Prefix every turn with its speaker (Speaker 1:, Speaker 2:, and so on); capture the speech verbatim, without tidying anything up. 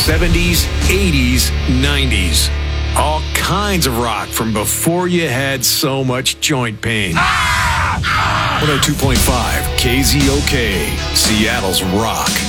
Speaker 1: seventies, eighties, nineties. All kinds of rock from before you had so much joint pain. one oh two point five K Z O K, Seattle's rock.